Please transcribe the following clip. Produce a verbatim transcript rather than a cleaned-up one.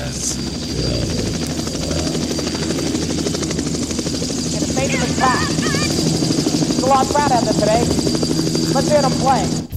Get a famous class. There's a lot proud of them today. Let's hear them play.